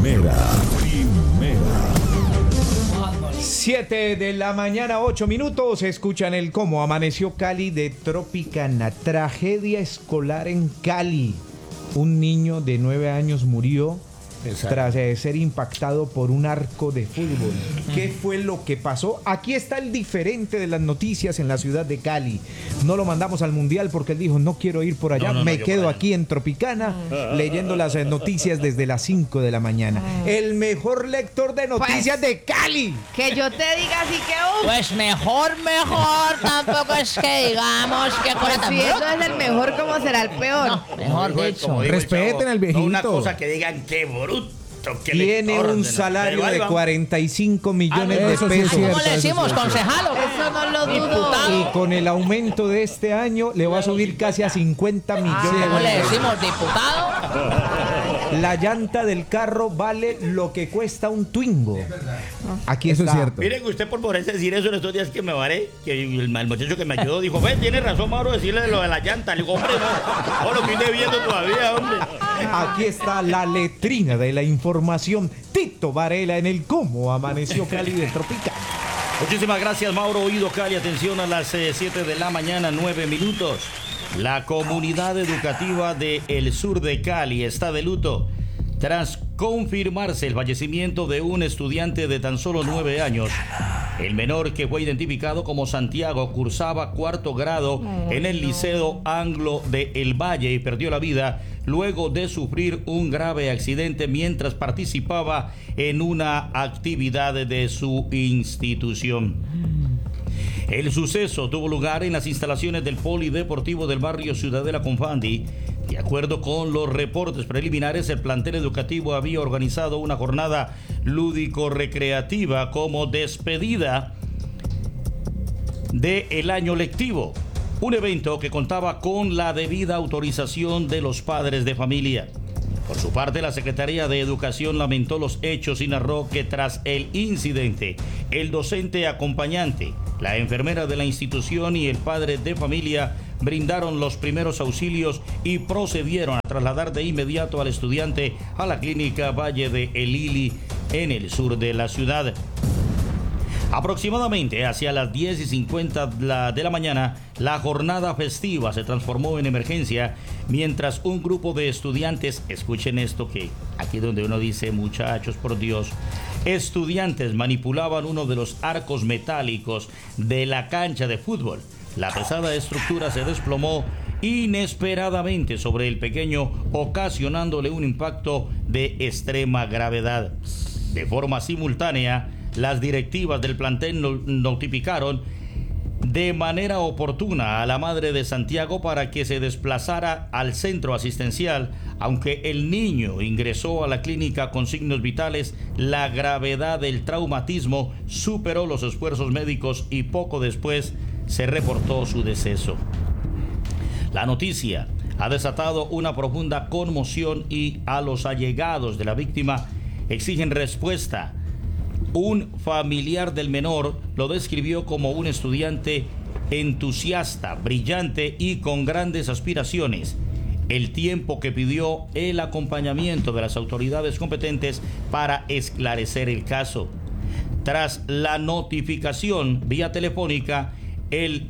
7 de la mañana, 8 minutos. Escuchan el Cómo Amaneció Cali de Tropicana. Tragedia escolar en Cali. Un niño de 9 años murió tras ser impactado por un arco de fútbol. ¿Qué fue lo que pasó? Aquí está el diferente de las noticias en la ciudad de Cali. No lo mandamos al Mundial porque él dijo, no quiero ir por allá, me quedo aquí en Tropicana leyendo las noticias desde las 5 de la mañana. El mejor lector de noticias de Cali. Que yo te diga así que... Pues mejor, tampoco es que digamos que pues si eso es el mejor, ¿cómo será el peor? No, mejor dicho. Respeten al viejito. No una cosa que digan qué bruto. Tiene un salario de 45 millones de pesos. ¿Cómo le decimos, concejalo? Eso no lo dudo. Y con el aumento de este año le va a subir casi a 50 millones. ¿Cómo le decimos, diputado? La llanta del carro vale lo que cuesta un Twingo. Aquí eso está. es cierto. Miren que usted por ponerse a decir eso en estos días que me varé, que el muchacho que me ayudó dijo, ve, tiene razón Mauro decirle lo de la llanta. Le digo, hombre, no lo estoy debiendo todavía, hombre. Aquí está la letrina de la información. Tito Varela en el Cómo Amaneció Cali de Tropicana. Muchísimas gracias, Mauro. Oído Cali, atención a las 7 de la mañana, 9 minutos. La comunidad educativa del sur de Cali está de luto tras confirmarse el fallecimiento de un estudiante de tan solo 9 años. El menor, que fue identificado como Santiago, cursaba 4º grado en el Liceo Anglo de El Valle y perdió la vida luego de sufrir un grave accidente mientras participaba en una actividad de su institución. El suceso tuvo lugar en las instalaciones del Polideportivo del barrio Ciudadela Confandi. De acuerdo con los reportes preliminares, el plantel educativo había organizado una jornada lúdico-recreativa como despedida del año lectivo. Un evento que contaba con la debida autorización de los padres de familia. Por su parte, la Secretaría de Educación lamentó los hechos y narró que tras el incidente, el docente acompañante, la enfermera de la institución y el padre de familia brindaron los primeros auxilios y procedieron a trasladar de inmediato al estudiante a la clínica Valle de El Ili en el sur de la ciudad. Aproximadamente hacia las 10:50 de la mañana, la jornada festiva se transformó en emergencia mientras un grupo de estudiantes, escuchen esto que aquí donde uno dice muchachos por Dios, estudiantes manipulaban uno de los arcos metálicos de la cancha de fútbol. La pesada estructura se desplomó inesperadamente sobre el pequeño, ocasionándole un impacto de extrema gravedad. De forma simultánea, las directivas del plantel notificaron de manera oportuna a la madre de Santiago para que se desplazara al centro asistencial. Aunque el niño ingresó a la clínica con signos vitales, la gravedad del traumatismo superó los esfuerzos médicos y poco después se reportó su deceso. La noticia ha desatado una profunda conmoción y a los allegados de la víctima exigen respuesta. Un familiar del menor lo describió como un estudiante entusiasta, brillante y con grandes aspiraciones. El tiempo que pidió el acompañamiento de las autoridades competentes para esclarecer el caso. Tras la notificación vía telefónica, el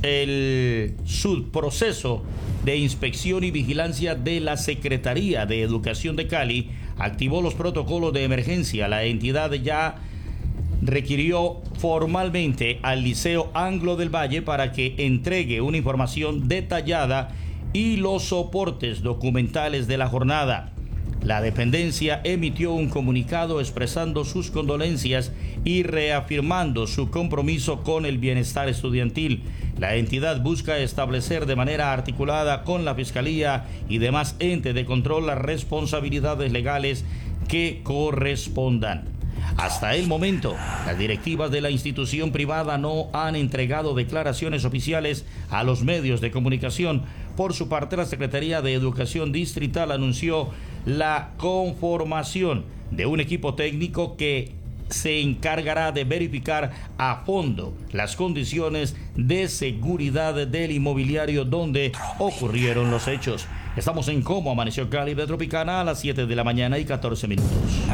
subproceso de inspección y vigilancia de la Secretaría de Educación de Cali activó los protocolos de emergencia. La entidad ya requirió formalmente al Liceo Anglo del Valle para que entregue una información detallada y los soportes documentales de la jornada. La dependencia emitió un comunicado expresando sus condolencias y reafirmando su compromiso con el bienestar estudiantil. La entidad busca establecer de manera articulada con la Fiscalía y demás entes de control las responsabilidades legales que correspondan. Hasta el momento, las directivas de la institución privada no han entregado declaraciones oficiales a los medios de comunicación. Por su parte, la Secretaría de Educación Distrital anunció la conformación de un equipo técnico que se encargará de verificar a fondo las condiciones de seguridad del inmobiliario donde ocurrieron los hechos. Estamos en Cómo Amaneció Cali de Tropicana a las 7 de la mañana y 14 minutos.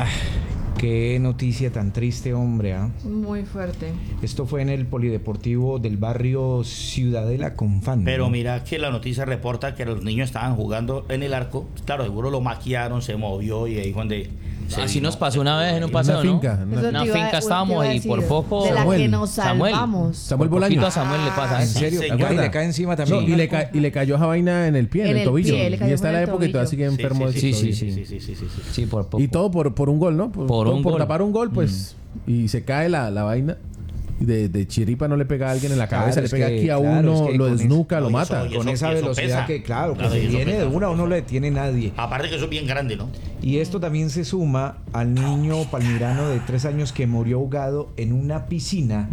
Qué noticia tan triste, hombre. Muy fuerte. Esto fue en el polideportivo del barrio Ciudadela Confán. Pero mira que la noticia reporta que los niños estaban jugando en el arco. Claro, seguro lo maquiaron, se movió y ahí donde... Así nos pasó una vez en un paseo, una finca, ¿no? una Una finca estábamos y por poco... De la Samuel. que nos salvamos. Samuel Por poquito Bolaño. a Samuel le pasa ¿En eso. serio? Sí, Ay, señor. le cae encima No, también. y le cayó esa vaina en el pie, en En el el tobillo. pie, le Y cayó está en por la el época y todavía sigue tobillo. enfermo de Sí, ese sí, tobillo. sí. Sí, por poco. Y todo por un gol, ¿no? Por un gol. tapar un gol, pues. Y se cae la vaina. Y de chiripa no le pega a alguien en la Claro, cabeza, le es pega que, aquí a claro, uno, es que lo con desnuca, eso- lo no, mata. y Con esa eso velocidad pesa. que, claro, Claro, que y se eso viene de pesa, una, eso uno no le pesa. detiene nadie. Aparte que eso es bien grande, ¿no? Y esto también se suma al niño palmirano de 3 años que murió ahogado en una piscina.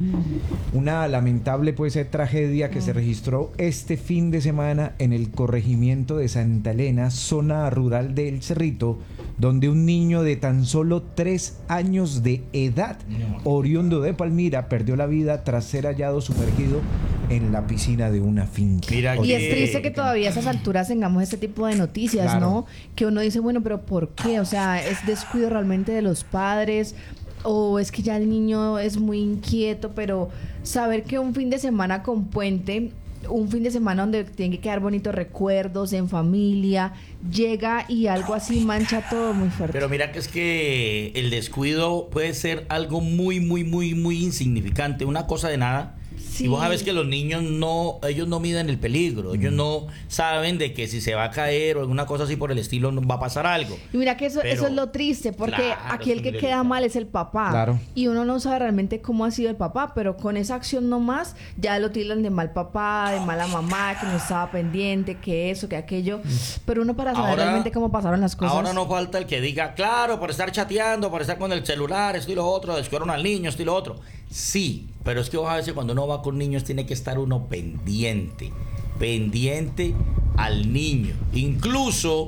Una lamentable, puede ser, tragedia que se registró este fin de semana en el corregimiento de Santa Elena, zona rural del Cerrito, donde un niño de tan solo 3 años de edad, oriundo de Palmira, perdió la vida tras ser hallado sumergido en la piscina de una finca. Mira Y que- es triste que todavía a esas alturas tengamos este tipo de noticias, Claro. ¿no? Que uno dice, bueno, pero ¿por qué? O sea, ¿es descuido realmente de los padres? ¿O es que ya el niño es muy inquieto? Pero saber que un fin de semana con puente, un fin de semana donde tienen que quedar bonitos recuerdos en familia, llega y algo así mancha todo muy fuerte. Pero mira que es que el descuido puede ser algo muy insignificante, una cosa de nada. Sí. Y vos sabes que los niños ellos no miden el peligro, ellos no saben de que si se va a caer o alguna cosa así por el estilo no va a pasar algo. Y mira que eso Pero- es lo triste, porque Claro, aquí el que eso es queda delicado. mal es el papá. Claro. Y uno no sabe realmente cómo ha sido el papá, pero con esa acción nomás ya lo tildan de mal papá, de mala mamá, que no estaba pendiente, que eso, que aquello. Pero uno para saber Ahora- realmente cómo pasaron las cosas. Ahora no falta el que diga, claro, por estar chateando, por estar con el celular, esto y lo otro, descuidaron al niño, esto y lo otro. Sí, pero es que vos a veces cuando uno va con niños tiene que estar uno pendiente al niño. Incluso,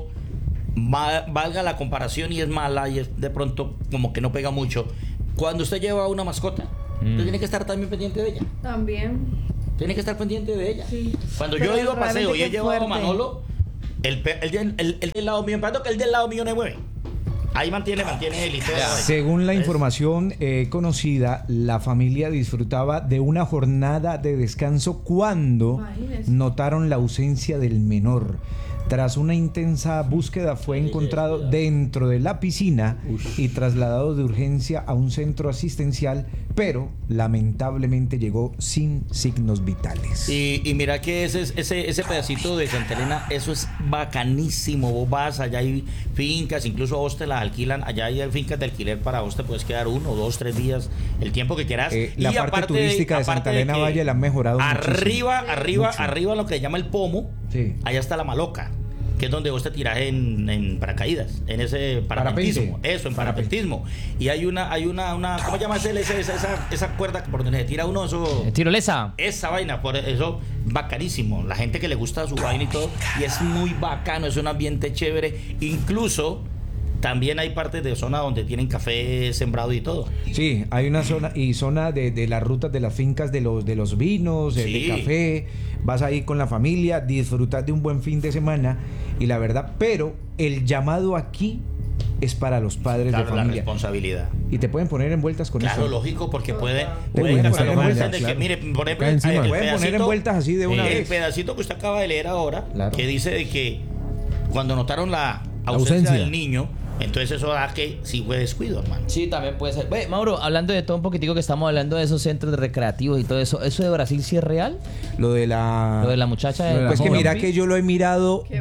valga la comparación y es mala y es de pronto como que no pega mucho, cuando usted lleva una mascota, usted tiene que estar también pendiente de ella. También. Tiene que estar pendiente de ella. Sí. Cuando Pero yo he ido a paseo realmente y he qué llevado a fuerte. Manolo, el del lado mío, empezando que el del lado mío no mueve. Ahí mantiene él y todo. Según la información conocida, la familia disfrutaba de una jornada de descanso cuando Imagínese. notaron la ausencia del menor. Tras una intensa búsqueda fue encontrado dentro de la piscina y trasladado de urgencia a un centro asistencial, pero lamentablemente llegó sin signos vitales. Y mira que ese pedacito de Santa Elena, eso es bacanísimo. Vos vas, allá hay fincas, incluso a vos te las alquilan. Allá hay fincas de alquiler para vos, te puedes quedar 1, 2, 3 días, el tiempo que quieras. La parte turística de Santa Elena que Valle la han mejorado muchísimo. arriba lo que se llama el pomo, Sí. allá está la maloca, que es donde vos te tirás en paracaídas, en ese parapentismo. Parapente. Eso, en parapentismo. Y hay una ¿cómo se llama esa cuerda por donde se tira uno? Eso, Tirolesa. esa vaina, por eso, bacanísimo. La gente que le gusta su vaina y todo, y es muy bacano, es un ambiente chévere. Incluso también hay partes de zona donde tienen café sembrado y todo. Sí, hay una zona de las rutas de las fincas de los vinos, Sí. de café. Vas ahí con la familia, disfrutar de un buen fin de semana y la verdad, pero el llamado aquí es para los padres Claro, de la familia. responsabilidad. Y te pueden poner envueltas con Claro, eso. lógico, porque pueden pueden poner poner envueltas de claro. que, mire, por ejemplo, Cae encima. el Pueden poner pedacito- envueltas así de una el vez. pedacito que usted acaba de leer ahora, Claro. que dice de que cuando notaron la ausencia Ausencia. del niño, entonces eso da que sí fue descuido, hermano. Sí, también puede ser. Ve, Mauro, hablando de todo un poquitico que estamos hablando de esos centros recreativos y todo eso, ¿eso de Brasil sí es real? Lo de la... Lo de la muchacha de Lo de la Pues que joven. mira que yo lo he mirado Qué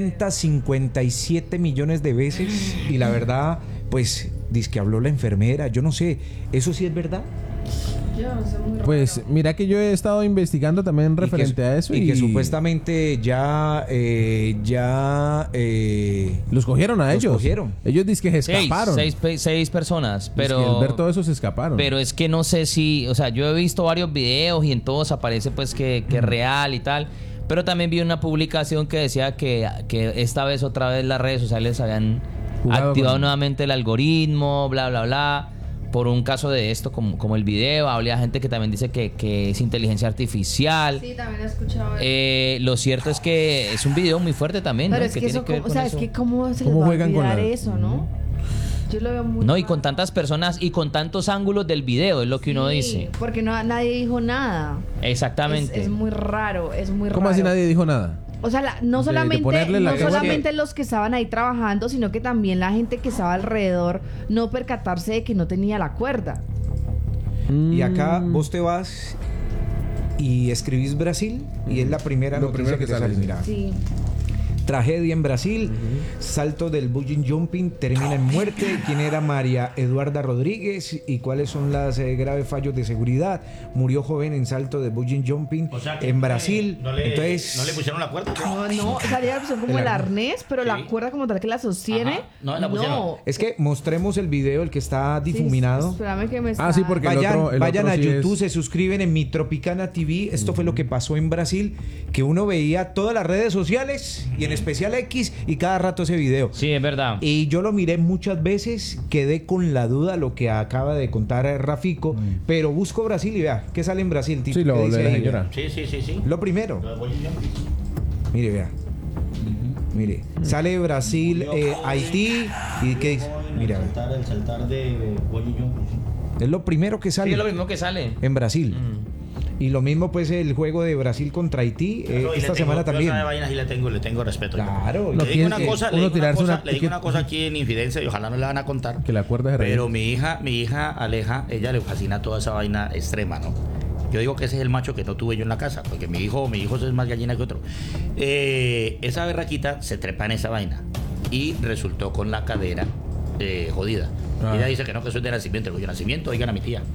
257 millones de veces y la verdad, pues, dice que habló la enfermera, yo no sé, ¿eso sí es verdad? Pues mira que yo he estado investigando también referente a eso y que supuestamente ya los cogieron a los ellos. cogieron. Ellos dicen que se escaparon. Seis personas, Dizque pero... al ver todo eso se escaparon. Pero es que no sé si, o sea, yo he visto varios videos y en todos aparece pues que es real y tal, pero también vi una publicación que decía que esta vez otra vez las redes sociales habían Jugado activado con- nuevamente el algoritmo, bla, bla, bla, por un caso de esto, como el video. Había gente que también dice que es inteligencia artificial. Sí, también he escuchado eso. Lo cierto es que es un video muy fuerte también, Pero ¿no? es que tiene eso, que ver o con sea, eso. es que cómo se les ¿Cómo va a juegan con olvidar la- eso, ¿no? Yo lo veo muy No, y raro. con tantas personas y con tantos ángulos del video, es lo que uno Sí, dice. porque nadie dijo nada. Exactamente. Es muy raro, es muy raro. ¿Cómo así nadie dijo nada? O sea, no De solamente, ponerle la no cámara. solamente los que estaban ahí trabajando, sino que también la gente que estaba alrededor no percatarse de que no tenía la cuerda. Y acá vos te vas y escribís Brasil y es la primera Lo noticia primero que que te sale, sale. sí. Mira, Sí. tragedia en Brasil, salto del bungee jumping termina en muerte. ¿Quién era María Eduarda Rodríguez y cuáles son las graves fallos de seguridad? Murió joven en salto de bungee jumping O sea, que en Brasil. No le Entonces, pusieron la cuerda. No, salía la opción como El el arnés. arnés, pero Sí. la cuerda como tal que la sostiene. Ajá. No, la pusieron. es que mostremos el video, el que está Sí, difuminado. espérame que me Ah, sí, porque el otro Vayan sí a YouTube, es- se suscriben en Mi Tropicana TV. Esto fue lo que pasó en Brasil, que uno veía todas las redes sociales y en especial X y cada rato ese video. Sí, es verdad. Y yo lo miré muchas veces, quedé con la duda lo que acaba de contar Rafico, pero busco Brasil y vea, ¿qué sale en Brasil? Tito? Sí, lo ¿Qué de dice la ahí? señora. Sí. Lo primero, Lo de bungee jumping. mire, vea. Mire, sale Brasil, Haití y qué dice. Mira, vea. El saltar de bungee jumping. Es lo primero que Sí, sale es lo mismo que sale. en Brasil. Y lo mismo pues el juego de Brasil contra Haití esta semana también. Esa vaina sí le tengo respeto. Claro, No, Le digo una tiene- cosa, uno le digo una tirarse cosa, una- le digo una cosa aquí en infidencia y ojalá no le van a contar. Que la cuerda se Pero revienta. mi hija Aleja, ella le fascina toda esa vaina extrema, ¿no? Yo digo que ese es el macho que no tuve yo en la casa, porque mi hijo es más gallina que otro. Esa berraquita se trepa en esa vaina y resultó con la cadera jodida. Ah. Ella dice que no, que eso es de nacimiento. Cuyo nacimiento, oigan a mi tía.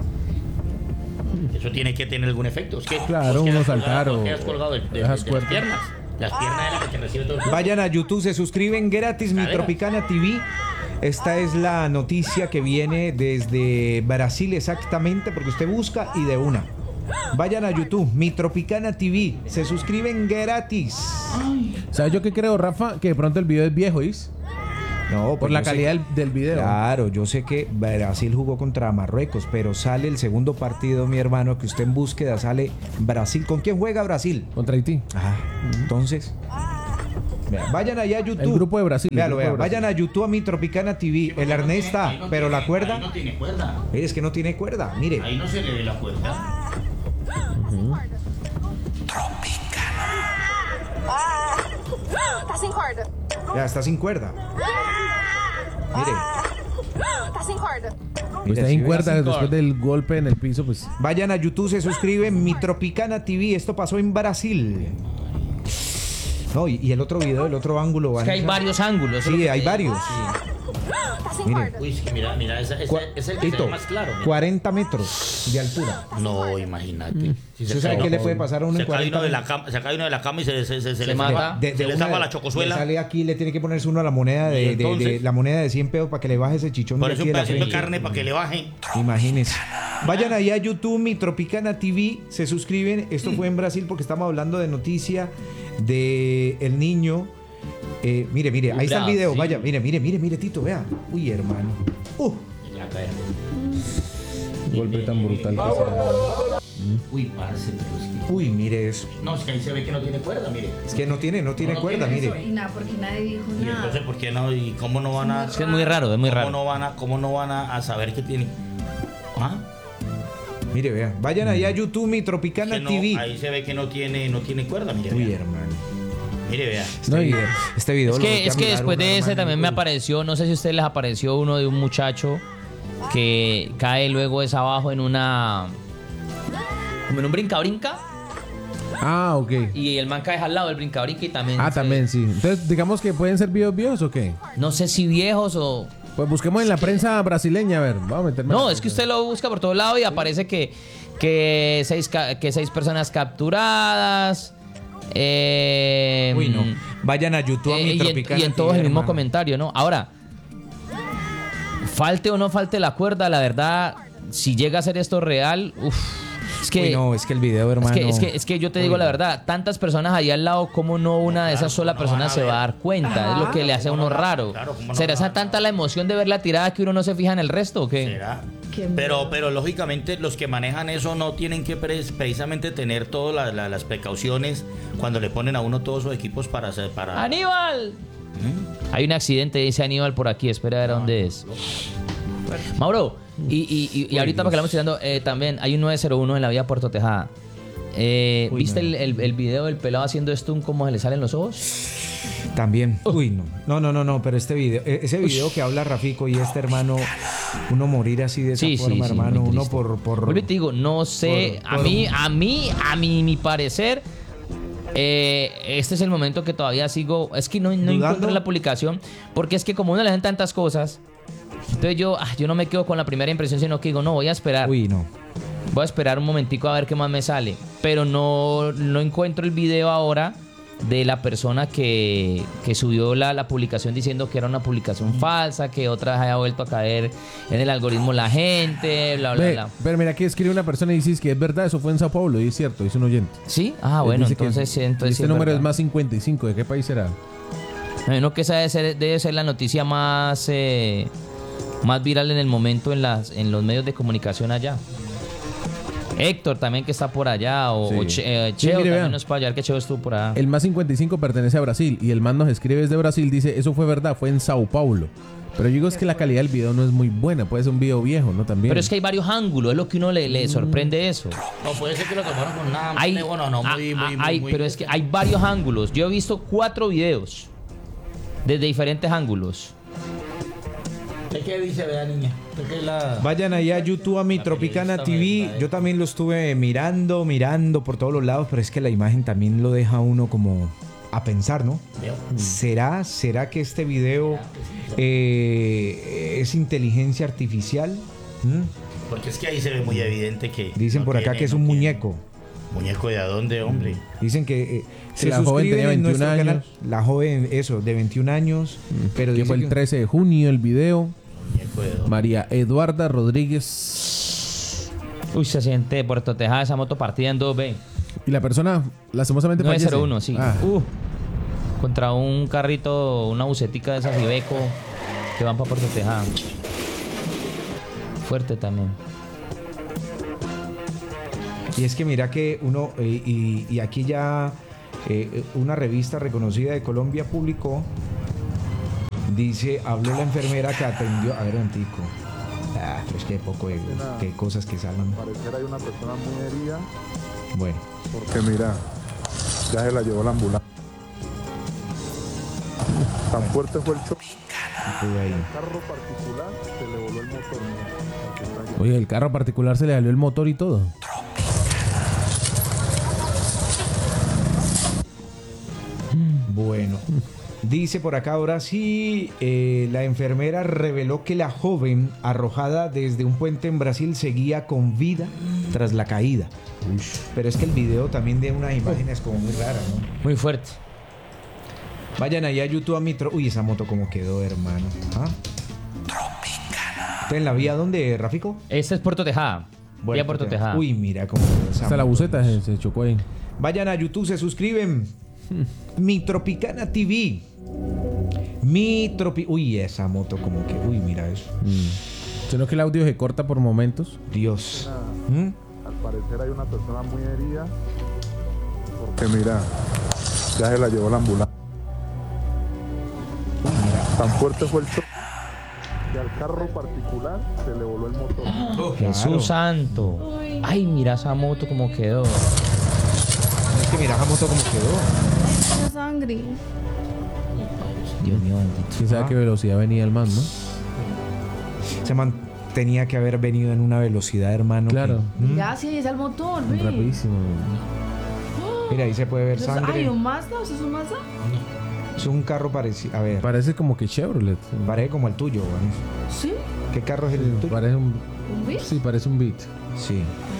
Eso tiene que tener algún efecto. Es que Claro, vos uno quedas saltar colgado, o- quedas colgado de esas las cuerdas. piernas. Las piernas de la que te recibe todo el Vayan a YouTube, se suscriben gratis, Mi Tropicana TV. Esta es la noticia que viene desde Brasil exactamente, porque usted busca y de una. Vayan a YouTube, Mi Tropicana TV, se suscriben gratis. ¿Sabes yo qué creo, Rafa? Que de pronto el video es viejo, ¿is? No, Por pues la yo sé- calidad del video. Claro, yo sé que Brasil jugó contra Marruecos, pero sale el segundo partido, mi hermano, que usted en búsqueda sale Brasil. ¿Con quién juega Brasil? Contra Haití. Ah, entonces. Vea, vayan allá a YouTube. El grupo de Brasil. el Véalo, grupo de vea, Brasil. vayan a YouTube a Mi Tropicana TV. El arnés está, pero la cuerda. Ahí no tiene cuerda. Mire, es que no tiene cuerda. Mire. Ahí no se le ve la cuerda. Tá sem corda. Ya está sin cuerda. Mire. Tá sem corda. mire, Está si en ve cuerda así. después del golpe en el piso, pues. Vayan a YouTube, se suscriben. Mi Tropicana TV. Esto pasó en Brasil. No, y el otro video, el otro ángulo. Es que hay Vanessa. varios ángulos. eso es lo Sí, que hay te- varios. Tá sem Mire. corda. Uy, es que mira, ese es el que se Tito, ve más claro. mira. 40 metros de altura. No, imagínate. Si ¿Usted sabe cae qué le uno- puede pasar a uno en se cae 40 uno de la metros? cama, se cae uno de la cama y se le mata. zapa- se le una- zapa la Le chocosuela. sale aquí, le tiene que ponerse uno a la moneda Y de entonces- la moneda de 100 pesos para que le baje ese chichón Por de eso aquí un de la pedacito de frente. carne para que le baje. Imagínense. Vayan ahí a YouTube, Mi Tropicana TV, se suscriben. Esto fue en Brasil porque estamos hablando de noticia de el niño. Mire, ahí está el video. sí. Vaya, mire, Tito, vea. Uy, hermano. La cae. Golpe tan brutal. que Uy, parce, pero es que... Uy, mire eso. No, es que ahí se ve que no tiene cuerda, mire. Es que no tiene No cuerda, tiene mire. Y nada, porque nadie dijo Y nada. entonces, ¿por qué no? ¿Y cómo no van a...? Es que es muy raro, es muy raro. ¿Cómo no van a saber que tiene...? ¿Ah? Mire, vea. Vayan allá a YouTube, Mi Tropicana Que no, TV. ahí se ve que no tiene cuerda, mire. Uy, vea. hermano. Mire, vea. No, y- Este video Es lo que, volteé es a que mirar después uno, de ese hermano, también me uy. apareció, no sé si a ustedes les apareció uno de un muchacho que cae luego es abajo en una... como en un brinca-brinca Ah, ok. y el man cae al lado del brinca-brinca y también... Ah, también, sí. Entonces, digamos que pueden ser videos viejos o qué. No sé si viejos o... Pues busquemos en la prensa brasileña, a ver. Vamos a meterme. No, es que usted lo busca por todos lados y aparece que seis personas capturadas. Uy, no. Vayan a YouTube a Mi y Tropicana en todos TV, el mismo hermano. comentario, ¿no? Ahora, falte o no falte la cuerda, la verdad, si llega a ser esto real, es que... Uy, no, es que el video, hermano. Es que yo te digo la verdad, tantas personas ahí al lado, ¿cómo no una de esas sola personas se va a dar cuenta? Es lo que le hace a uno raro. Claro, ¿cómo no ¿Será van a esa tanta la emoción de ver la tirada que uno no se fija en el resto o qué? ¿Será? Qué Pero miedo. lógicamente los que manejan eso no tienen que precisamente tener todas las precauciones cuando le ponen a uno todos sus equipos para hacer para. ¡Aníbal! Hay un accidente, dice Aníbal por aquí. Espera a ver dónde es. Mauro, y ahorita para que la vamos tirando, también hay un 901 en la vía Puerto Tejada. ¿Viste no. el video del pelado haciendo stun, cómo se le salen los ojos? También. Uy, no. No, pero ese video que habla Rafico y este hermano, uno morir así de esa forma, hermano, muy uno triste. por Vuelvo y te digo, no sé, por- a mi parecer, este es el momento que todavía sigo, es que no ¿Dudando? encuentro la publicación, porque es que como uno le hacen tantas cosas, entonces yo no me quedo con la primera impresión, sino que digo, no, voy a esperar. Uy, no. Voy a esperar un momentico a ver qué más me sale. Pero no encuentro el video ahora de la persona que subió la publicación diciendo que era una publicación falsa, que otra vez haya vuelto a caer en el algoritmo la gente, bla, bla, Ve, bla. pero mira que escribe una persona y dice que es verdad, eso fue en Sao Paulo, y es cierto, es un oyente. ¿Sí? Ah, Él bueno, dice que entonces sí, entonces sí este número verdad. es más 55, ¿de qué país será? Me imagino que esa debe ser la noticia más viral en el momento en los medios de comunicación allá. Héctor también que está por allá, o Sí. Cheo Sí, mire, también vean. nos puede hallar, que Cheo estuvo por allá. El más 55 pertenece a Brasil y el man nos escribe desde Brasil, dice, eso fue verdad, fue en Sao Paulo. Pero yo digo es que la calidad del video no es muy buena, puede ser un video viejo, ¿no? También. Pero es que hay varios ángulos, es lo que uno le sorprende eso. No, puede ser que lo tomaron con nada. Hay, Bueno, no, muy. pero es que hay varios ángulos. Yo he visto 4 videos desde diferentes ángulos. ¿Usted qué dice, vea, niña? ¿Usted qué es la... Vayan allá a YouTube a mi La Tropicana periodista TV. Yo también lo estuve mirando por todos los lados, pero es que la imagen también lo deja a uno como a pensar, ¿no? Veo. ¿Será que este video es inteligencia artificial? ¿Mm? Porque es que ahí se ve muy evidente que... Dicen no por acá tiene- que es no un tiene- muñeco. ¿Muñeco de a dónde, hombre? Dicen que se la joven suscriben tenía en 21 nuestro canal. años. La joven, eso, de 21 años. Pero que dice fue el que- 13 de junio el video. Muñeco de dónde. María Eduarda Rodríguez. Uy, se siente Puerto Tejada esa moto partida en 2B. Y la persona lastimosamente fallece. 901, sí. Ah, Contra un carrito, una bucetica de esas Iveco que van para Puerto Tejada. Fuerte también. Y es que mira que uno, y aquí ya una revista reconocida de Colombia publicó, dice, habló la enfermera que atendió, a ver, antico. Pero es que poco de qué cosas que salen. Al parecer hay una persona muy herida Bueno, porque mira, ya se la llevó la ambulancia. Tan fuerte fue el choque. estuve ahí. Carro particular se le voló el motor. mira. oye, el carro particular se le salió el motor y todo. Bueno, dice por acá ahora sí, la enfermera reveló que la joven arrojada desde un puente en Brasil seguía con vida tras la caída. Pero es que el video también de unas imágenes como muy raras, ¿no? Muy fuerte. Vayan allá a YouTube a mi Uy, esa moto como quedó, hermano. ¿Ah? ¿Está en la vía dónde, Rafico? Este es Puerto Tejada. Vía Puerto Tejada. Uy, mira cómo quedó esa Hasta la moto. buceta se chocó ahí. Vayan a YouTube, se suscriben. Mi Tropicana TV. Uy, esa moto como que... Uy, mira eso. Sino que el audio se corta por momentos. Dios. ¿Mm? Al parecer hay una persona muy herida porque mira, ya se la llevó la ambulancia. Tan fuerte fue el choque que al carro particular se le voló el motor. Jesús Claro. santo. Uy. Ay, mira esa moto como quedó. Es que mira esa moto como quedó. La sangre. Dios mío bendito. Quién sabe Ah. qué velocidad venía el man, ¿no? Ese man tenía que haber venido en una velocidad, hermano. Claro. que- ¿Mm? Ya, sí, ahí está el motor, ve. Rapidísimo. Mira, ahí se puede ver Entonces, sangre. ay, ¿un Mazda? ¿Eso es un Mazda? Es un carro parecido. A ver, Parece como que Chevrolet. parece como el tuyo, Juan. Sí. ¿Qué carro es el tuyo? Parece un... ¿Un Beat? Sí, parece un Beat. Sí.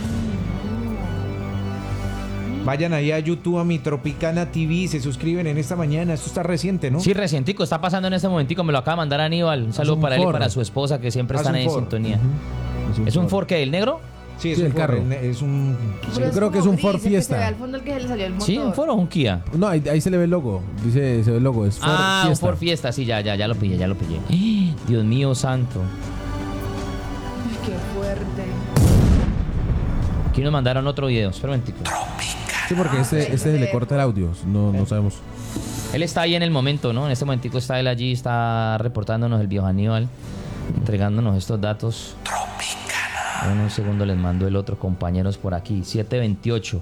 Vayan ahí a YouTube a mi Tropicana TV, se suscriben en esta mañana. Esto está reciente, ¿no? Sí, recientico, está pasando en este momentico, me lo acaba de mandar Aníbal. Un saludo un para él y Ford. para su esposa que siempre Ah, es están un ahí en Ford. sintonía. ¿Es un Ford que el negro? Sí, es Sí, un el Ford, carro. Es un... Pero creo que es como un Ford gris, el que Fiesta. se ve al fondo el que le salió el motor. Sí, un Ford o un Kia. No, ahí se le ve el logo. Dice, se ve el logo. Es Ford Ah, Fiesta. un Ford Fiesta, sí, ya lo pillé. Dios mío santo. Ay, qué fuerte. Aquí nos mandaron otro video. Espera un momentico. Sí, porque este le corta el audio. No sabemos. Él está ahí en el momento, ¿no? En este momentico está él allí, está reportándonos el viejo Aníbal, entregándonos estos datos. En un segundo les mando el otro, compañeros, por aquí. 728.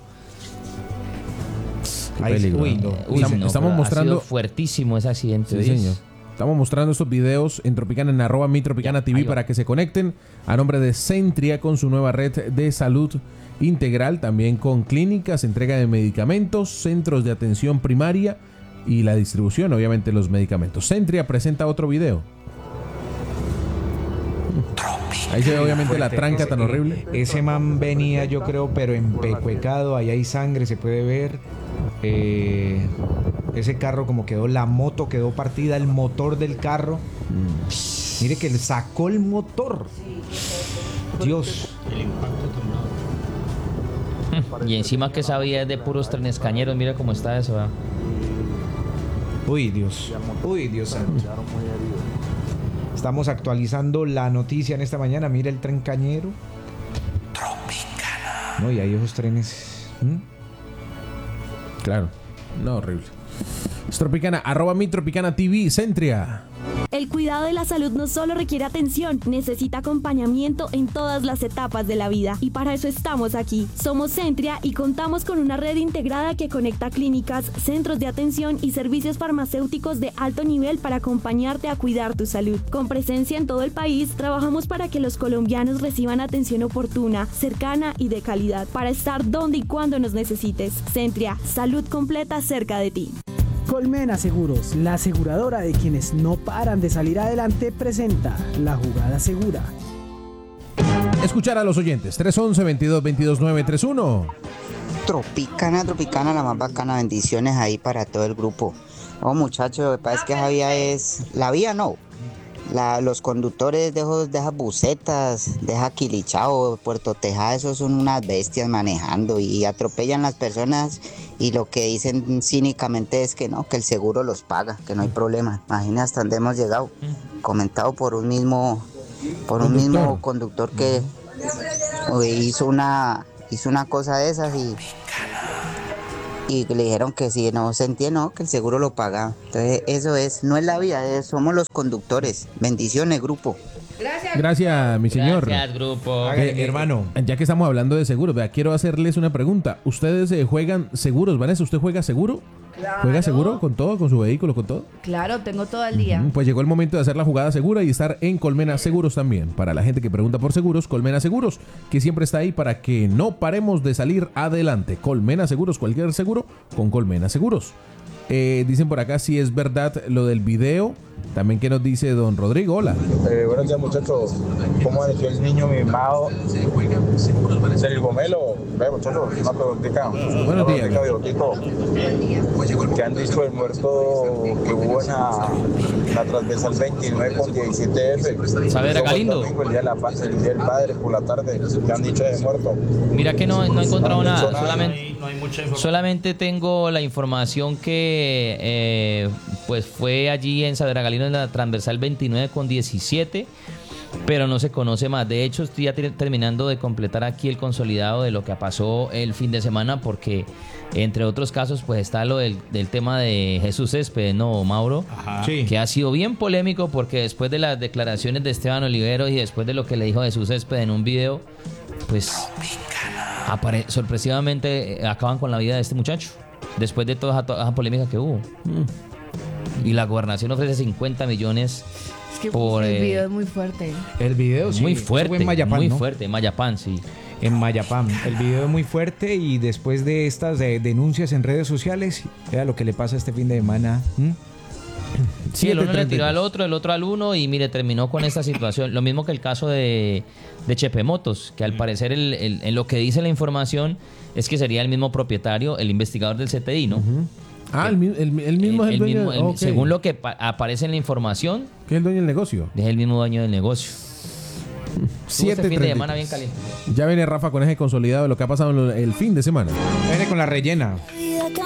Qué peligro. Uy, no. Estamos pero mostrando... ha sido fuertísimo ese accidente. Sí, ¿ves? señor. Estamos mostrando estos videos en Tropicana, en @mitropicana TV, ahí va. para que se conecten a nombre de Centria con su nueva red de salud integral, también con clínicas, entrega de medicamentos, centros de atención primaria y la distribución, obviamente, de los medicamentos. Centria presenta otro video. Ahí se ve obviamente la tranca tan horrible. Ese man venía, yo creo, pero empecuecado. Ahí hay sangre, se puede ver. Ese carro como quedó, la moto quedó partida, el motor del carro. Mire que le sacó el motor. Dios. Y encima que esa vía es de puros trenes cañeros, mira cómo está eso. ¿verdad? Uy, Dios. Uy, Dios santo. Estamos actualizando la noticia en esta mañana. Mira el tren cañero. No, y hay esos trenes. Claro. No, horrible. Es Tropicana, @mitropicana TV, Centria. El cuidado de la salud no solo requiere atención, necesita acompañamiento en todas las etapas de la vida. Y para eso estamos aquí. Somos Centria y contamos con una red integrada que conecta clínicas, centros de atención y servicios farmacéuticos de alto nivel para acompañarte a cuidar tu salud. Con presencia en todo el país, trabajamos para que los colombianos reciban atención oportuna, cercana y de calidad, para estar donde y cuando nos necesites. Centria, salud completa cerca de ti. Colmena Seguros, la aseguradora de quienes no paran de salir adelante, presenta La Jugada Segura. Escuchar a los oyentes. 311-22-22-931. Tropicana, la más bacana. Bendiciones ahí para todo el grupo. Oh, muchachos, lo que pasa es que esa vía es... La vía no. Los conductores de esas bucetas, de esa Quilichao, Puerto Tejada, esos son unas bestias manejando y atropellan las personas, y lo que dicen cínicamente es que no, que el seguro los paga, que no hay problema. Imagina hasta dónde hemos llegado. Comentado por un mismo conductor que hizo una cosa de esas y le dijeron que si no sentía, no, que el seguro lo paga. Entonces eso no es la vida, somos los conductores. Bendiciones, grupo. Gracias, mi señor. Gracias, grupo. Hágale, mi hermano. Ya que estamos hablando de seguros, vea, quiero hacerles una pregunta. ¿Ustedes juegan seguros, Vanessa? ¿Usted juega seguro? Claro. ¿Juega seguro con todo, con su vehículo, con todo? Claro, tengo todo el día. Pues llegó el momento de hacer la jugada segura y estar en Colmena Seguros también. Para la gente que pregunta por seguros, Colmena Seguros, que siempre está ahí para que no paremos de salir adelante. Colmena Seguros, cualquier seguro con Colmena Seguros. Dicen por acá si es verdad lo del video. También, ¿qué nos dice don Rodrigo? Hola. Buenos días, muchachos. ¿Cómo amaneció el niño mimado del Gomelo? Muchachos, una preguntita. Buenos días. ¿Qué han dicho del muerto que hubo en la transversal 29 con 17F? Saber a Galindo. El día del padre por la tarde. ¿Qué han dicho de muerto? Mira que no he encontrado nada. No hay mucha información. Solamente tengo la información que pues fue allí en Saber a Galindo en la transversal 29 con 17, pero no se conoce más. De hecho, estoy ya terminando de completar aquí el consolidado de lo que pasó el fin de semana, porque entre otros casos pues está lo del tema de Jesús Céspedes, ¿no, Mauro? Ajá. Sí. Que ha sido bien polémico, porque después de las declaraciones de Esteban Oliveros y después de lo que le dijo Jesús Céspedes en un video, pues sorpresivamente acaban con la vida de este muchacho después de toda esa polémica que hubo. Y la gobernación ofrece 50 millones Es que por... el video es muy fuerte. El video, sí. muy Eso fuerte, fue en Mayapán, muy ¿no? fuerte, Mayapán, sí. En Mayapán. El video es muy fuerte, y después de estas denuncias en redes sociales, vea lo que le pasa este fin de semana. Sí, el uno le 7:32. tiró al otro, el otro al uno, y mire, terminó con esta situación. Lo mismo que el caso de Chepe Motos, que al parecer en lo que dice la información es que sería el mismo propietario, el investigador del CTI, ¿no? Ah, el mismo es el dueño. Ok. Según lo que aparece en la información, ¿Qué es el dueño del negocio? es el mismo dueño del negocio. Estuvo este fin de 7:33. semana bien caliente. Ya viene Rafa con ese consolidado de lo que ha pasado el fin de semana. Viene con la rellena.